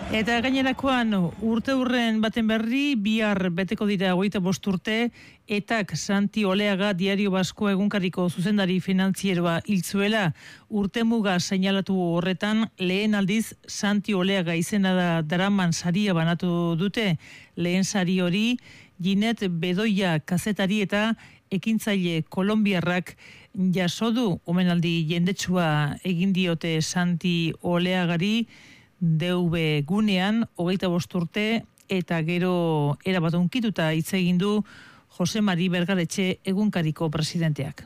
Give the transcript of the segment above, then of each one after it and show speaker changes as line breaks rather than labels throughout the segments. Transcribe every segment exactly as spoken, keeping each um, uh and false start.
Eta gainerakoan urte urren baten berri, bihar beteko dira hogeita bost urte, etak Santi Oleaga Diario Basko egunkariko zuzendari finantzieroa hiltzuela. Urte muga seinalatu horretan, lehen aldiz Santi Oleaga izena da daraman saria banatu dute. Lehen sari hori, Ginet Bedoya kazetari eta ekintzaile kolonbiarrak jaso du. Omenaldi jendetsua egin diote Santi Oleagari, D V gunean, hogeita bost urte, eta gero erabat unkituta hitz egin du Jose Mari Bergaretxe egunkariko presidenteak.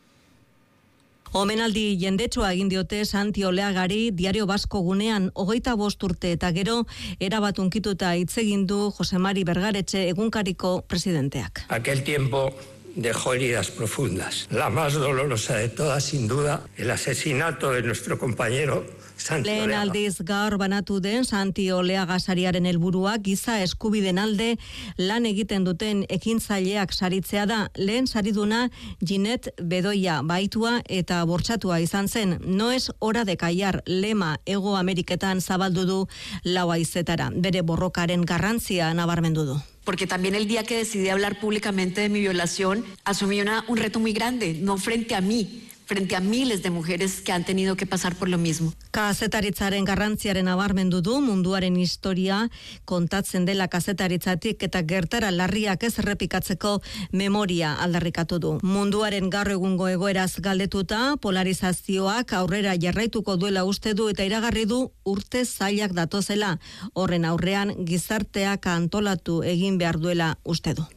Omenaldi jendetsua egin diote Santi Oleagari Diario Basko gunean hogeita bost urte eta gero erabat unkituta hitz egin du Jose Mari Bergaretxe egunkariko presidenteak.
Aquel tiempo dejó heridas profundas. La más dolorosa de todas, sin duda, el asesinato de nuestro compañero Santi Oleaga.
Lehen aldiz gaur banatu den Santi Oleaga sariaren helburua giza eskubiden alde lan egiten duten ekintzaileak saritzea da. Lehen sariduna Ginet Bedoya baitua eta bortxatua izan zen. No es hora de callar lema Hego Ameriketan zabaldu du lau haizetara. Bere borrokaren garrantzia nabarmendu du.
Porque también el día que decidí hablar públicamente de mi violación, asumí una, un reto muy grande, no frente a mí, frente a miles de mujeres que han tenido que pasar por lo mismo.
Kazetaritzaren garrantziaren nabarmendu du, munduaren historia kontatzen dela kazetaritzatik eta gertara larriak ez errepikatzeko memoria aldarrikatu du. Munduaren gaur egungo egoeraz galdetuta, polarizazioak aurrera jarraituko duela uste du eta iragarri du urte zailak datozela. Horren aurrean gizarteak antolatu egin behar duela uste du.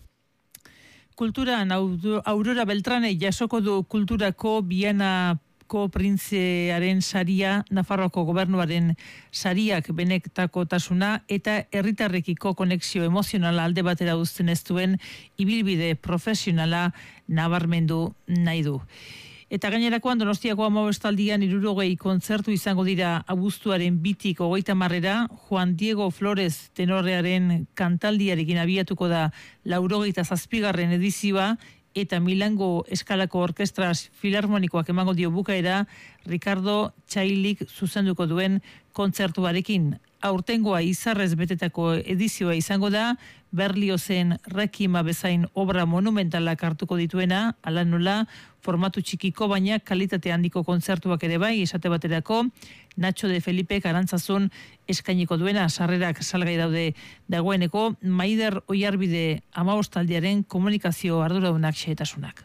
Kulturan Aurora Beltrane jasoko du kulturako Bienako printzearen saria, Nafarroako gobernuaren sariak benetakotasuna eta herritarrekiko konexio emozionala alde batera uzten ez duen ibilbide profesionala nabarmendu nahi du. Eta gainerakoan Donostiako hamabostaldian hirurogei kontzertu izango dira abuztuaren bitik hogeita marrera, Juan Diego Flores tenorrearen kantaldiarekin abiatuko da laurogeita zazpigarren edizioa, eta Milango eskalako orkestra filarmonikoak emango dio bukaera Ricardo Txailik zuzenduko duen kontzertuarekin. Aurtengoa izarrez betetako edizioa izango da, Berliozen Rekiema bezain obra monumentalak hartuko dituena, ala nola formatu txikiko baina kalitate handiko kontzertuak ere bai, esate baterako Nacho de Felipe Arantzazun eskainiko duena, sarrerak salgai daude dagoeneko, Maider Oiarbide hamabostaldiaren komunikazio arduradunak xehetasunak.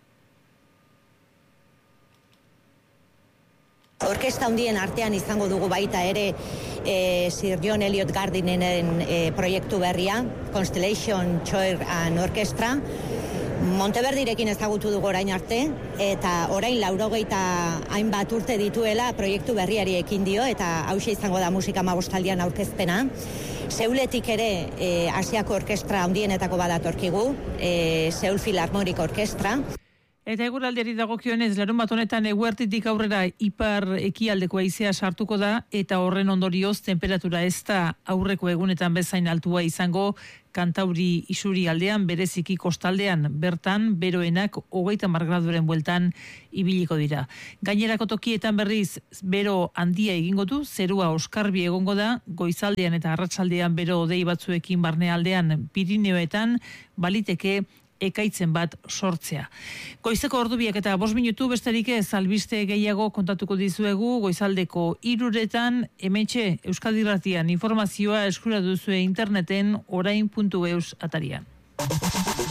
Orkestra handien artean izango dugu baita ere e, Sir John Eliot Gardineren e, proiektu berria, Constellation Choir and Orchestra. Monteverdirekin ezagutu dugu orain arte, eta orain laurogeita hainbat urte dituela proiektu berriari ekin dio, eta hauxe izango da musika hamabostaldian aurkezpena. Seuletik ere e, Asiako orkestra handienetako badatorkigu, e, Seul Philharmonic Orkestra.
Eta eguraldiari dagokionez, larun bat honetan eguertitik aurrera ipar ekialdeko haizea sartuko da, eta horren ondorioz temperatura ez da aurreko egunetan bezain altua izango Kantauri isuri aldean, bereziki kostaldean, bertan beroenak hogeita hamar graduren bueltan ibiliko dira. Gainerako tokietan berriz bero handia egingo du, zerua oskarbi egongo da, goizaldean eta arratsaldean bero hodei batzuekin barnealdean Pirineoetan baliteke ekaitzen bat sortzea. Goizeko ordubiak eta bost minutu besterik ez albiste gehiago kontatuko dizuegu goizaldeko hiruretan, hementxe Euskadi Irratian informazioa eskura duzue interneten orain puntu eus atarian.